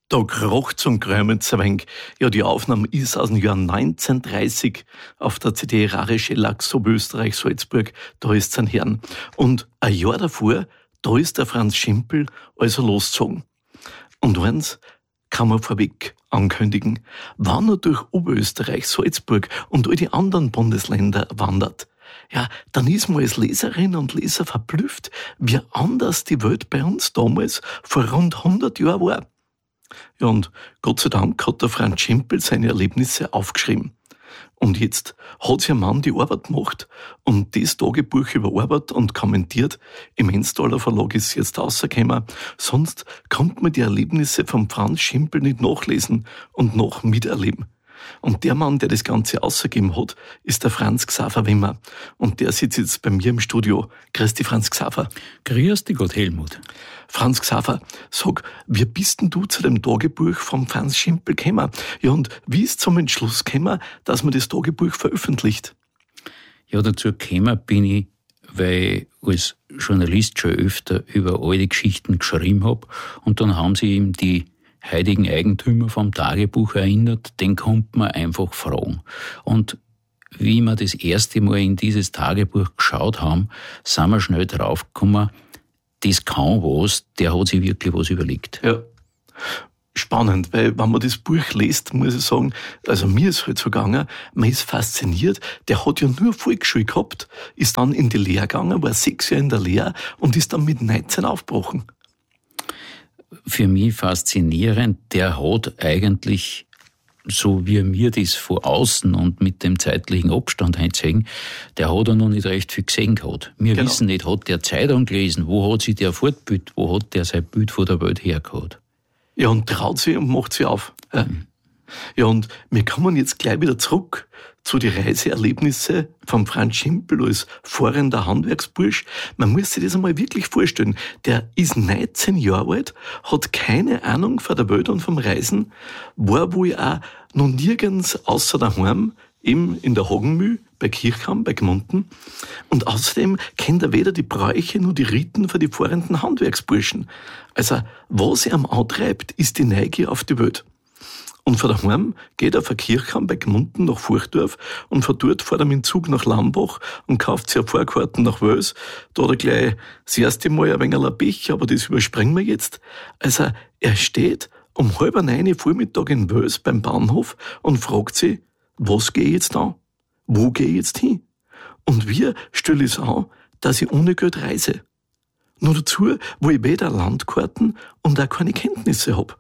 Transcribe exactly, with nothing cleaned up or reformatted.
Da krocht's und krömelt's ein wenig. Ja, die Aufnahme ist aus dem Jahr neunzehnhundertdreißig auf der C D Rare Schellack, Oberösterreich, Salzburg. Da ist's ein Herrn. Und ein Jahr davor, da ist der Franz Schimpel also losgezogen. Und eins kann man vorweg ankündigen: wenn er durch Oberösterreich, Salzburg und all die anderen Bundesländer wandert, ja, dann ist man als Leserin und Leser verblüfft, wie anders die Welt bei uns damals vor rund hundert Jahren war. Ja, und Gott sei Dank hat der Franz Schimpel seine Erlebnisse aufgeschrieben. Und jetzt hat sich ein Mann die Arbeit gemacht und das Tagebuch überarbeitet und kommentiert. Im Ennstaler Verlag ist es jetzt rausgekommen. Sonst konnte man die Erlebnisse vom Franz Schimpel nicht nachlesen und noch miterleben. Und der Mann, der das Ganze ausgegeben hat, ist der Franz Xaver Wimmer. Und der sitzt jetzt bei mir im Studio. Grüß dich, Franz Xaver. Grüß dich Gott, Helmut. Franz Xaver, sag, wie bist denn du zu dem Tagebuch vom Franz Schimpel gekommen? Ja, und wie ist zum Entschluss gekommen, dass man das Tagebuch veröffentlicht? Ja, dazu gekommen bin ich, weil ich als Journalist schon öfter über alte Geschichten geschrieben habe. Und dann haben sie ihm die heutigen Eigentümer vom Tagebuch erinnert, den konnte man einfach fragen. Und wie wir das erste Mal in dieses Tagebuch geschaut haben, sind wir schnell draufgekommen, das kann was, der hat sich wirklich was überlegt. Ja, spannend, weil wenn man das Buch liest, muss ich sagen, also mir ist halt so gegangen, man ist fasziniert, der hat ja nur Volksschule gehabt, ist dann in die Lehre gegangen, war sechs Jahre in der Lehre und ist dann mit neunzehn aufgebrochen. Für mich faszinierend, der hat eigentlich, so wie wir das von außen und mit dem zeitlichen Abstand sehen, der hat er noch nicht recht viel gesehen gehabt. Wir genau. wissen nicht, hat der Zeitung gelesen, wo hat sich der fortgebildet, wo hat der sein Bild von der Welt her gehabt. Ja, und traut sie und macht sie auf. Ja. Mhm. Ja, und wir kommen jetzt gleich wieder zurück zu den Reiseerlebnissen vom Franz Schimpel als fahrender Handwerksbursch. Man muss sich das einmal wirklich vorstellen. Der ist neunzehn Jahre alt, hat keine Ahnung von der Welt und vom Reisen, war wohl auch noch nirgends außer daheim, eben in der Hagenmühl, bei Kirchheim, bei Gmunden. Und außerdem kennt er weder die Bräuche noch die Riten für die fahrenden Handwerksburschen. Also, was er am antreibt, ist die Neugier auf die Welt. Und von daheim geht er von Kirchheim bei Gmunden nach Furchdorf und von dort fährt er mit dem Zug nach Lambach und kauft sich eine Fahrkarten nach Wels. Da hat er gleich das erste Mal ein wenig Pech, aber das überspringen wir jetzt. Also er steht um halb neun Vormittag in Wels beim Bahnhof und fragt sich, was gehe ich jetzt an? Wo gehe ich jetzt hin? Und wie stelle ich es an, dass ich ohne Geld reise? Nur dazu, wo ich weder Landkarten und auch keine Kenntnisse habe.